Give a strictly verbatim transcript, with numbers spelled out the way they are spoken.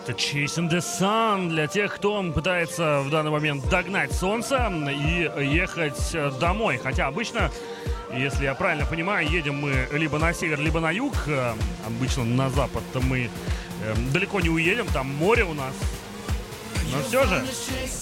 Chasing the Sun для тех, кто пытается в данный момент догнать солнце и ехать домой. Хотя обычно, если я правильно понимаю, едем мы либо на север, либо на юг. Обычно на запад мы далеко не уедем, там море у нас. Но все же